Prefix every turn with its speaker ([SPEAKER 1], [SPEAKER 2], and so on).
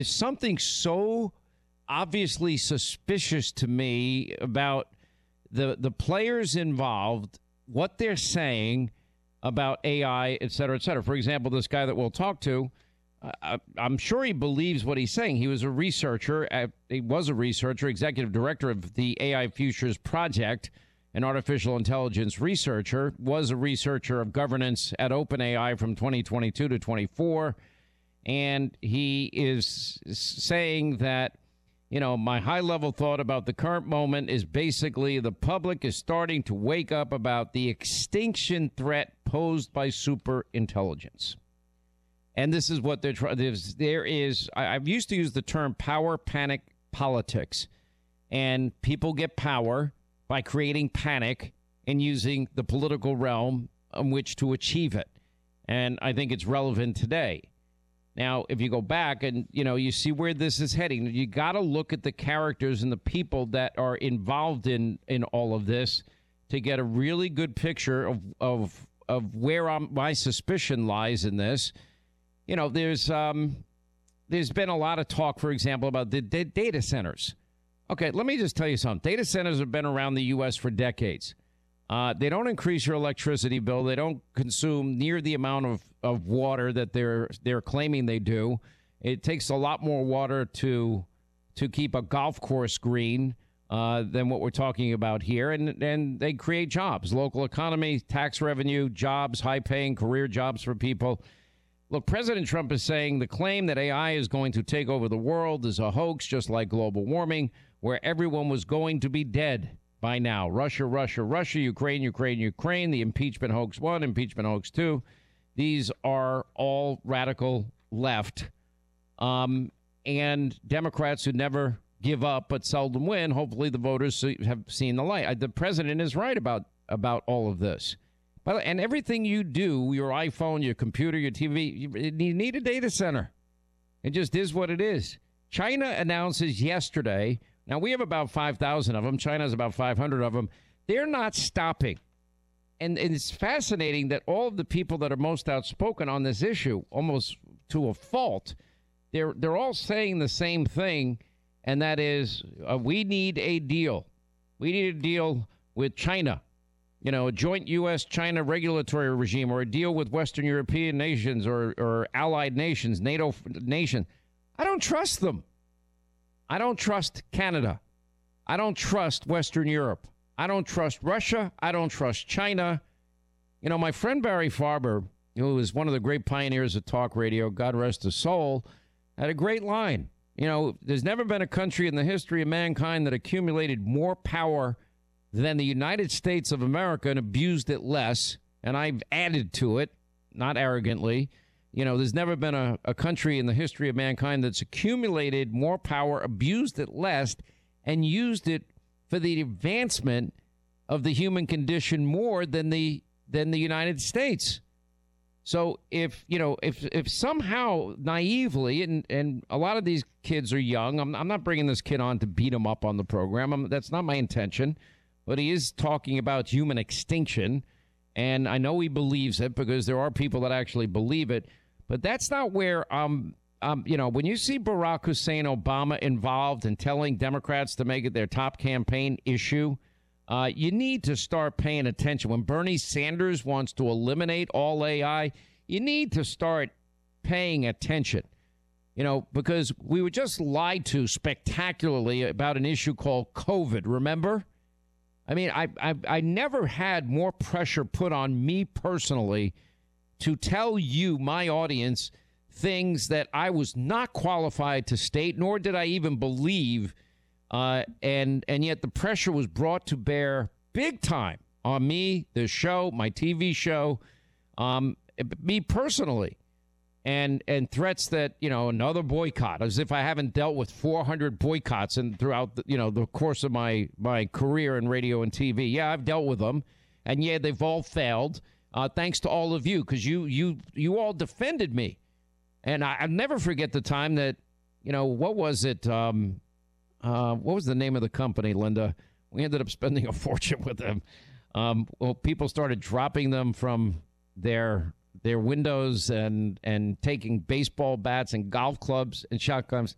[SPEAKER 1] something so obviously suspicious to me about the players involved, what they're saying about AI, et cetera, et cetera. For example, this guy that we'll talk to, I'm sure he believes what he's saying. He was a researcher, executive director of the AI Futures Project, an artificial intelligence researcher, was a researcher of governance at OpenAI from 2022 to 24. And he is saying that, my high-level thought about the current moment is basically the public is starting to wake up about the extinction threat posed by superintelligence. And this is what they're trying. I've used to use the term power panic politics. And people get power by creating panic and using the political realm in which to achieve it. And I think it's relevant today. Now, if you go back and, you see where this is heading, you got to look at the characters and the people that are involved in all of this to get a really good picture of where my suspicion lies in this. There's been a lot of talk, for example, about the data centers. Okay, let me just tell you something. Data centers have been around the U.S. for decades. They don't increase your electricity bill. They don't consume near the amount of water that they're claiming they do. It takes a lot more water to keep a golf course green than what we're talking about here. And they create jobs, local economy, tax revenue, jobs, high-paying career jobs for people. Look, President Trump is saying the claim that AI is going to take over the world is a hoax, just like global warming, where everyone was going to be dead by now. Russia, Ukraine, the impeachment hoax 1, impeachment hoax 2. These are all radical left. And Democrats who never give up but seldom win. Hopefully the voters have seen the light. The president is right about all of this. And everything you do, your iPhone, your computer, your TV, you need a data center. It just is what it is. China announces yesterday. Now, we have about 5,000 of them. China has about 500 of them. They're not stopping. And it's fascinating that all of the people that are most outspoken on this issue, almost to a fault, they're all saying the same thing, and that is we need a deal. We need a deal with China, a joint U.S.-China regulatory regime, or a deal with Western European nations or allied nations, NATO nation. I don't trust them. I don't trust Canada. I don't trust Western Europe. I don't trust Russia. I don't trust China. My friend Barry Farber, who is one of the great pioneers of talk radio, God rest his soul, had a great line. There's never been a country in the history of mankind that accumulated more power than the United States of America and abused it less. And I've added to it, not arrogantly. There's never been a country in the history of mankind that's accumulated more power, abused it less, and used it for the advancement of the human condition more than the United States. So if somehow naively, and a lot of these kids are young, I'm not bringing this kid on to beat him up on the program. That's not my intention. But he is talking about human extinction. And I know he believes it because there are people that actually believe it. But that's not where, when you see Barack Hussein Obama involved in telling Democrats to make it their top campaign issue, you need to start paying attention. When Bernie Sanders wants to eliminate all AI, you need to start paying attention, because we were just lied to spectacularly about an issue called COVID. Remember? I mean, I never had more pressure put on me personally to tell you, my audience, things that I was not qualified to state, nor did I even believe. And yet the pressure was brought to bear big time on me, the show, my TV show, me personally, and threats that, another boycott, as if I haven't dealt with 400 boycotts throughout the course of my career in radio and TV. Yeah, I've dealt with them. And yeah, they've all failed. Thanks to all of you, because you all defended me. And I'll never forget the time that, what was it? What was the name of the company, Linda? We ended up spending a fortune with them. People started dropping them from their windows and taking baseball bats and golf clubs and shotguns.